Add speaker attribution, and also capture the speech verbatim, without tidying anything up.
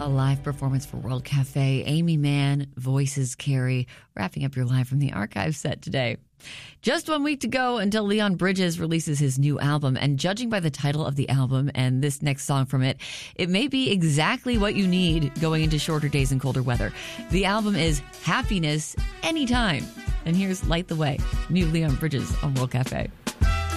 Speaker 1: A live performance for World Cafe. Amy Mann, voices carry, wrapping up your live from the archive set today. Just one week to go until Leon Bridges releases his new album, and judging by the title of the album and this next song from it, it may be exactly what you need going into shorter days and colder weather. The album is Happiness Anytime. And here's Light the Way, new Leon Bridges on World Cafe.